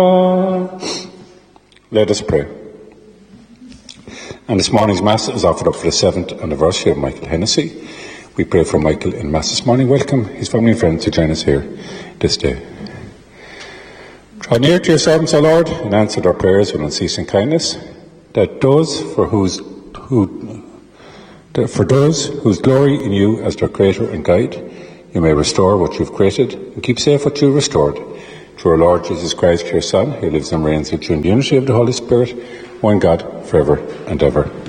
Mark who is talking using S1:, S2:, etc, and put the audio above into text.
S1: Let us pray. And this morning's Mass is offered up for the 7th anniversary of Michael Hennessy. We pray for Michael in Mass this morning. Welcome his family and friends to join us here this day. Draw near to your servants, O Lord, and answer our prayers with unceasing kindness, that for those whose glory in you as their Creator and Guide, you may restore what you've created and keep safe what you've restored. Through our Lord Jesus Christ, your Son, who lives and reigns with you in the unity of the Holy Spirit, one God, forever and ever.